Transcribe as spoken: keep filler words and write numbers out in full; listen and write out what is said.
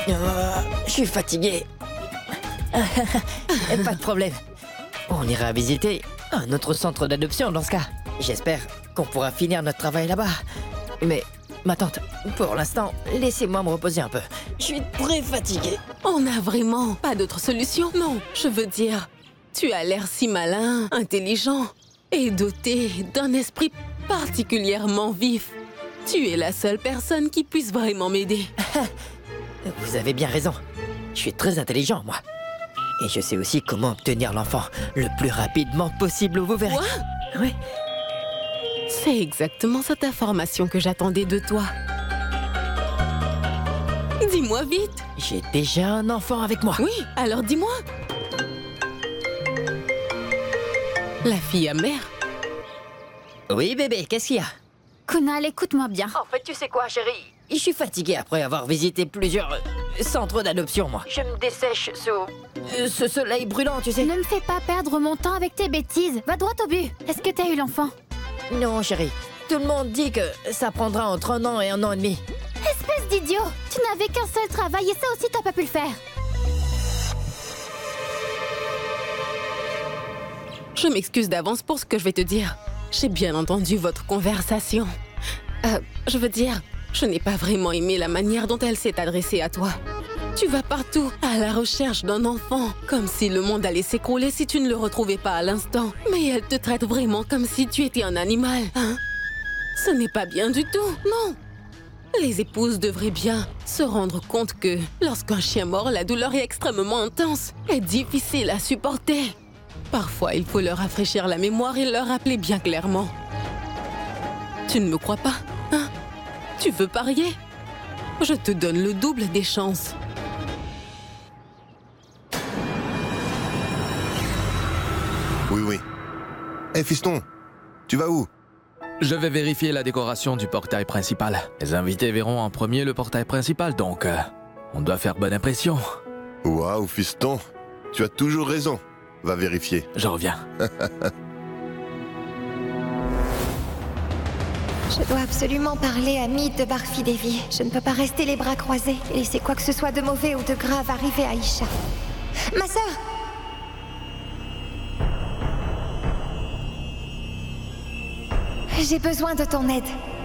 Euh, je suis fatigué. Pas de problème. On ira visiter un autre centre d'adoption dans ce cas. J'espère qu'on pourra finir notre travail là-bas. Mais, ma tante, pour l'instant, laissez-moi me reposer un peu. Je suis très fatigué. On n'a vraiment pas d'autre solution, non. Je veux dire, tu as l'air si malin, intelligent et doté d'un esprit particulièrement vif. Tu es la seule personne qui puisse vraiment m'aider. Vous avez bien raison. Je suis très intelligent, moi. Et je sais aussi comment obtenir l'enfant le plus rapidement possible, vous verrez. Quoi? Oui. C'est exactement cette information que j'attendais de toi. Dis-moi vite. J'ai déjà un enfant avec moi. Oui, alors dis-moi. La fille amère. Oui, bébé, qu'est-ce qu'il y a? Kunal, écoute-moi bien. En fait, tu sais quoi, chérie? Je suis fatigué après avoir visité plusieurs euh, centres d'adoption, moi. Je me dessèche sous euh, ce soleil brûlant, tu sais. Ne me fais pas perdre mon temps avec tes bêtises. Va droit au but. Est-ce que t'as eu l'enfant? Non, chérie. Tout le monde dit que ça prendra entre un an et un an et demi. Espèce d'idiot! Tu n'avais qu'un seul travail et ça aussi t'as pas pu le faire. Je m'excuse d'avance pour ce que je vais te dire. J'ai bien entendu votre conversation. Euh, je veux dire, je n'ai pas vraiment aimé la manière dont elle s'est adressée à toi. Tu vas partout à la recherche d'un enfant, comme si le monde allait s'écrouler si tu ne le retrouvais pas à l'instant. Mais elle te traite vraiment comme si tu étais un animal, hein? Ce n'est pas bien du tout, non. Les épouses devraient bien se rendre compte que lorsqu'un chien mord, la douleur est extrêmement intense et difficile à supporter. Parfois, il faut leur rafraîchir la mémoire et leur rappeler bien clairement. Tu ne me crois pas, hein? Tu veux parier? Je te donne le double des chances. Oui, oui. Hé, fiston, tu vas où? Je vais vérifier la décoration du portail principal. Les invités verront en premier le portail principal, donc euh, on doit faire bonne impression. Waouh, fiston, tu as toujours raison. Va vérifier. Je reviens. Je dois absolument parler à Mead de Barfi Devi. Je ne peux pas rester les bras croisés et laisser quoi que ce soit de mauvais ou de grave arriver à Isha. Ma sœur! J'ai besoin de ton aide.